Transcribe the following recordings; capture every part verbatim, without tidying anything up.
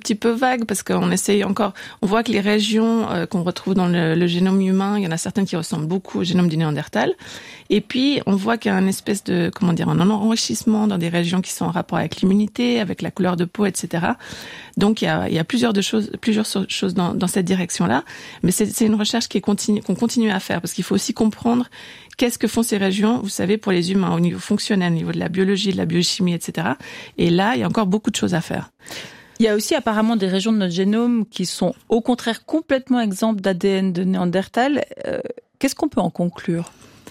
petit peu vague parce qu'on essaye encore, on voit que les régions euh, qu'on retrouve dans le, le génome humain, il y en a certaines qui ressemblent beaucoup au génome du Néandertal. Et puis, on voit qu'il y a une espèce de, comment dire, un enrichissement dans des régions qui sont en rapport avec l'immunité, avec la couleur de peau, et cetera. Donc, il y a, il y a plusieurs de choses, plusieurs choses dans, dans cette direction-là. Mais c'est, c'est une recherche qui est continue, qu'on continue à faire parce qu'il faut aussi comprendre qu'est-ce que font ces régions, vous savez, pour les humains, au niveau fonctionnel, au niveau de la biologie, de la biochimie, et cetera. Et là, il y a encore beaucoup de choses à faire. Il y a aussi apparemment des régions de notre génome qui sont au contraire complètement exemptes d'A D N de Néandertal. Euh, qu'est-ce qu'on peut en conclure ?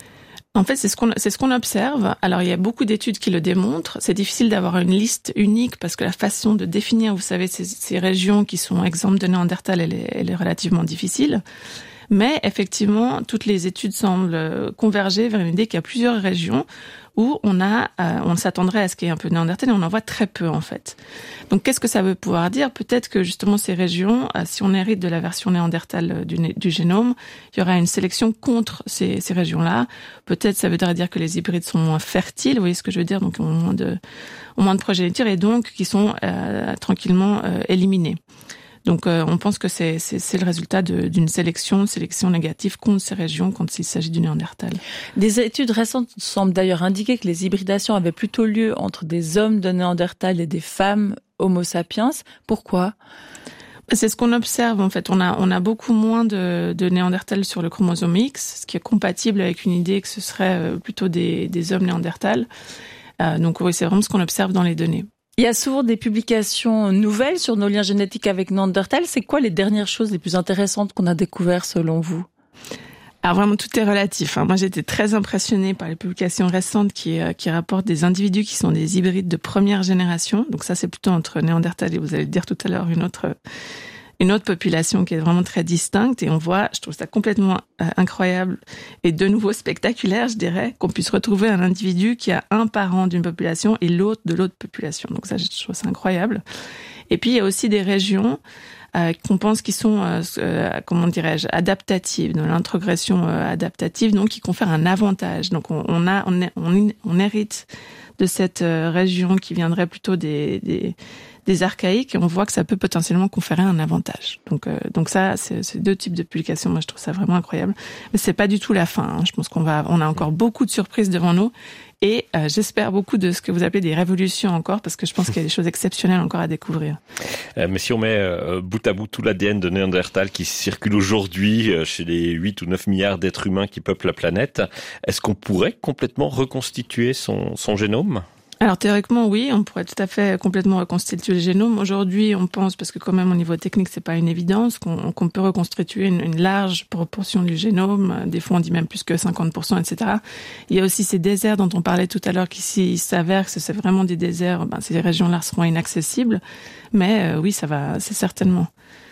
En fait, c'est ce qu'on, c'est ce qu'on observe. Alors, il y a beaucoup d'études qui le démontrent. C'est difficile d'avoir une liste unique parce que la façon de définir, vous savez, ces, ces régions qui sont exemptes de Néandertal, elle est, elle est relativement difficile. Mais effectivement, toutes les études semblent converger vers une idée qu'il y a plusieurs régions où on a, euh, on s'attendrait à ce qu'il y ait un peu de Néandertal et on en voit très peu en fait. Donc, qu'est-ce que ça veut pouvoir dire ? Peut-être que justement ces régions, euh, si on hérite de la version Néandertal du, du génome, il y aura une sélection contre ces, ces régions-là. Peut-être ça voudrait dire que les hybrides sont moins fertiles, vous voyez ce que je veux dire, donc ont moins de, ont moins de progéniture et donc qui sont euh, tranquillement euh, éliminés. Donc, euh, on pense que c'est, c'est, c'est le résultat de, d'une sélection, sélection négative contre ces régions quand il s'agit du Néandertal. Des études récentes semblent d'ailleurs indiquer que les hybridations avaient plutôt lieu entre des hommes de Néandertal et des femmes Homo sapiens. Pourquoi ? C'est ce qu'on observe, en fait. On a, on a beaucoup moins de, de Néandertal sur le chromosome X, ce qui est compatible avec une idée que ce serait plutôt des, des hommes Néandertal. Euh, donc, oui, c'est vraiment ce qu'on observe dans les données. Il y a souvent des publications nouvelles sur nos liens génétiques avec Néandertal. C'est quoi les dernières choses les plus intéressantes qu'on a découvertes selon vous ? Alors vraiment, tout est relatif. Moi, j'ai été très impressionnée par les publications récentes qui, euh, qui rapportent des individus qui sont des hybrides de première génération. Donc ça, c'est plutôt entre Néandertal et, vous allez le dire tout à l'heure, une autre... une autre population qui est vraiment très distincte et on voit, je trouve ça complètement euh, incroyable et de nouveau spectaculaire, je dirais, qu'on puisse retrouver un individu qui a un parent d'une population et l'autre de l'autre population. Donc ça, je trouve ça incroyable. Et puis, il y a aussi des régions euh, qu'on pense qui sont, euh, euh, comment dirais-je, adaptatives, de l'introgression euh, adaptative, donc qui confèrent un avantage. Donc on, on, a, on, on, on hérite de cette euh, région qui viendrait plutôt des... des des archaïques, et on voit que ça peut potentiellement conférer un avantage. Donc, euh, donc ça, c'est, c'est deux types de publications. Moi, je trouve ça vraiment incroyable. Mais c'est pas du tout la fin. Hein. Je pense qu'on va, on a encore beaucoup de surprises devant nous, et euh, j'espère beaucoup de ce que vous appelez des révolutions encore, parce que je pense qu'il y a des choses exceptionnelles encore à découvrir. Euh, mais si on met euh, bout à bout tout l'A D N de Néandertal qui circule aujourd'hui euh, chez les huit ou neuf milliards d'êtres humains qui peuplent la planète, est-ce qu'on pourrait complètement reconstituer son, son génome ? Alors théoriquement oui, on pourrait tout à fait complètement reconstituer le génome. Aujourd'hui, on pense, parce que quand même au niveau technique c'est pas une évidence, qu'on, qu'on peut reconstituer une, une large proportion du génome. Des fois on dit même plus que cinquante pour cent, et cetera. Il y a aussi ces déserts dont on parlait tout à l'heure qui s'il s'avère que c'est vraiment des déserts, ben, ces régions-là seront inaccessibles. Mais euh, oui, ça va, c'est certainement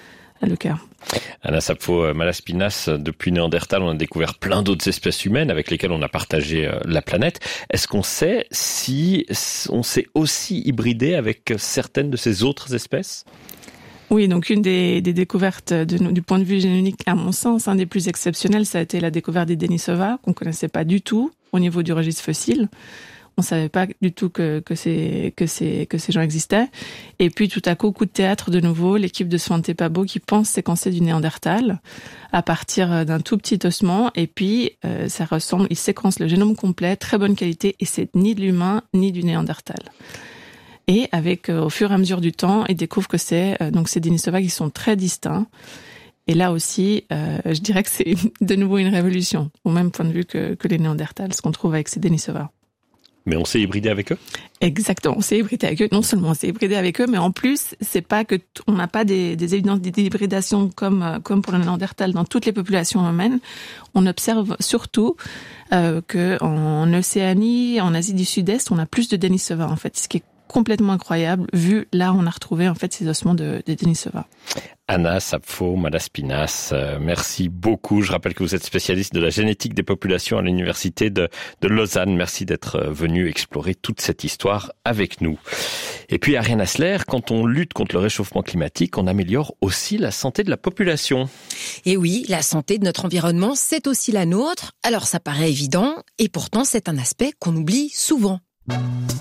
le cas. Anna Sapfo-Malaspinasz, depuis Néandertal, on a découvert plein d'autres espèces humaines avec lesquelles on a partagé la planète. Est-ce qu'on sait si on s'est aussi hybridé avec certaines de ces autres espèces ? Oui, donc une des, des découvertes de, du point de vue génomique, à mon sens, un des plus exceptionnels, ça a été la découverte des Denisova, qu'on connaissait pas du tout au niveau du registre fossile. On savait pas du tout que, que ces, que ces, que ces gens existaient. Et puis, tout à coup, coup de théâtre de nouveau, l'équipe de Svante Pääbo qui pense séquencer du Néandertal à partir d'un tout petit ossement. Et puis, euh, ça ressemble, ils séquencent le génome complet, très bonne qualité, et c'est ni de l'humain, ni du Néandertal. Et avec, euh, au fur et à mesure du temps, ils découvrent que c'est, euh, donc, ces Denisova qui sont très distincts. Et là aussi, euh, je dirais que c'est de nouveau une révolution, au même point de vue que, que les Néandertals, ce qu'on trouve avec ces Denisova. Mais on s'est hybridé avec eux ? Exactement, on s'est hybridé avec eux. Non seulement on s'est hybridé avec eux, mais en plus, c'est pas que t- on n'a pas des, des évidences d'hybridation comme comme pour le Néandertal dans toutes les populations humaines. On observe surtout euh, que en Océanie, en Asie du Sud-Est, on a plus de Denisova en fait, ce qui est complètement incroyable, vu là on a retrouvé en fait ces ossements de, de Denisova. Anna Sapfo-Malaspinasz, euh, merci beaucoup. Je rappelle que vous êtes spécialiste de la génétique des populations à l'université de, de Lausanne. Merci d'être venu explorer toute cette histoire avec nous. Et puis Ariane Hassler, quand on lutte contre le réchauffement climatique, on améliore aussi la santé de la population. Et oui, la santé de notre environnement, c'est aussi la nôtre. Alors ça paraît évident, et pourtant c'est un aspect qu'on oublie souvent.